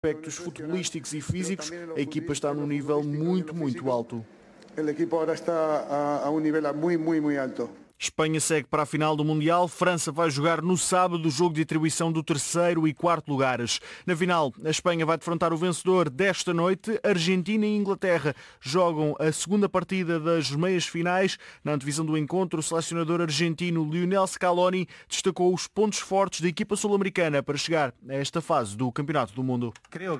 aspectos futebolísticos e físicos, a equipa está num nível muito alto. O equipo agora está a um nível muito alto. Espanha segue para a final do Mundial. França vai jogar no sábado o jogo de atribuição do terceiro e quarto lugares. Na final, a Espanha vai defrontar o vencedor desta noite. Argentina e Inglaterra jogam a segunda partida das meias finais. Na antevisão do encontro, o selecionador argentino Lionel Scaloni destacou os pontos fortes da equipa sul-americana para chegar a esta fase do Campeonato do Mundo.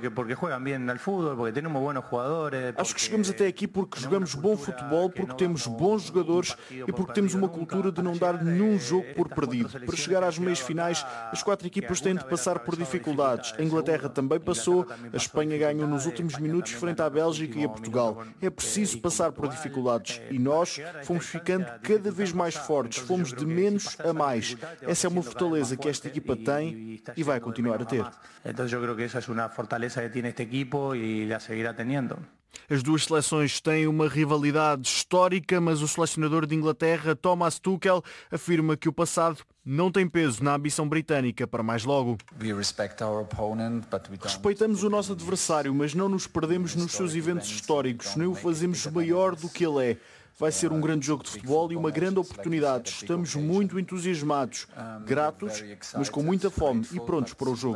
Acho que chegamos até aqui porque jogamos bom futebol, porque temos bons jogadores e porque temos uma cultura de não dar nenhum jogo por perdido. Para chegar às meias finais, as quatro equipas têm de passar por dificuldades. A Inglaterra também passou, a Espanha ganhou nos últimos minutos frente à Bélgica e a Portugal. É preciso passar por dificuldades e nós fomos ficando cada vez mais fortes, fomos de menos a mais. Essa é uma fortaleza que esta equipa tem e vai continuar a ter. Então eu creo que essa é uma fortaleza que tem este equipo e la seguirá teniendo. As duas seleções têm uma rivalidade histórica, mas o selecionador de Inglaterra, Thomas Tuchel, afirma que o passado não tem peso na ambição britânica para mais logo. Respeitamos o nosso adversário, mas não nos perdemos nos seus eventos históricos, nem o fazemos maior do que ele é. Vai ser um grande jogo de futebol e uma grande oportunidade. Estamos muito entusiasmados, gratos, mas com muita fome e prontos para o jogo.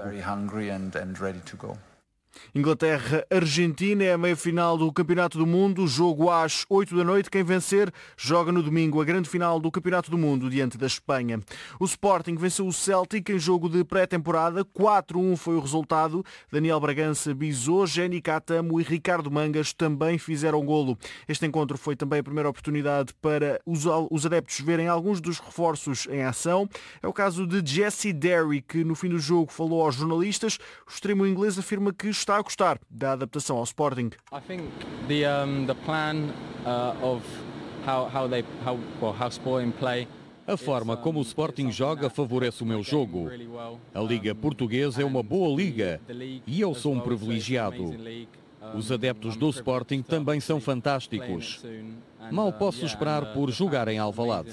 Inglaterra-Argentina é a meia-final do Campeonato do Mundo, jogo às 8 da noite. Quem vencer joga no domingo a grande final do Campeonato do Mundo diante da Espanha. O Sporting venceu o Celtic em jogo de pré-temporada, 4-1 foi o resultado. Daniel Bragança bisou, Jenny Catamo e Ricardo Mangas também fizeram golo. Este encontro foi também a primeira oportunidade para os adeptos verem alguns dos reforços em ação. É o caso de Jesse Derry, que no fim do jogo falou aos jornalistas. O extremo inglês afirma que está a gostar da adaptação ao Sporting. I think the plan of how Sporting play. A forma como o Sporting joga favorece o meu jogo. A Liga Portuguesa é uma boa liga e eu sou um privilegiado. Os adeptos do Sporting também são fantásticos. Mal posso esperar por jogar em Alvalade.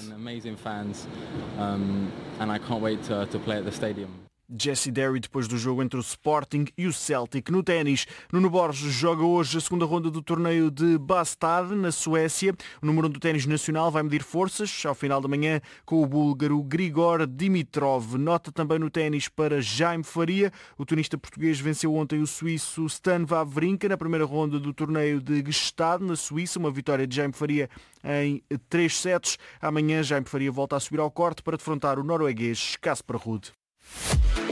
Jesse Derry depois do jogo entre o Sporting e o Celtic. No ténis, Nuno Borges joga hoje a segunda ronda do torneio de Bastad, na Suécia. O número 1 do ténis nacional vai medir forças ao final da manhã com o búlgaro Grigor Dimitrov. Nota também no ténis para Jaime Faria. O tenista português venceu ontem o suíço Stan Wawrinka na primeira ronda do torneio de Gstaad, na Suíça. Uma vitória de Jaime Faria em 3 sets. Amanhã Jaime Faria volta a subir ao corte para defrontar o norueguês Casper Ruud.